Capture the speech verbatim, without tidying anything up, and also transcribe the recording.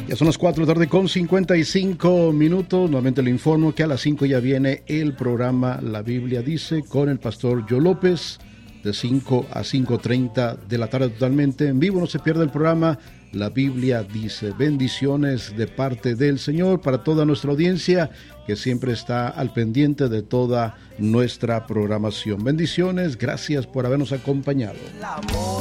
Ya son las cuatro de la tarde con cincuenta y cinco minutos. Nuevamente le informo que a las cinco ya viene el programa La Biblia Dice con el pastor Joe López, de cinco a cinco treinta de la tarde, totalmente en vivo. No se pierda el programa La Biblia Dice. Bendiciones de parte del Señor para toda nuestra audiencia que siempre está al pendiente de toda nuestra programación. Bendiciones, gracias por habernos acompañado.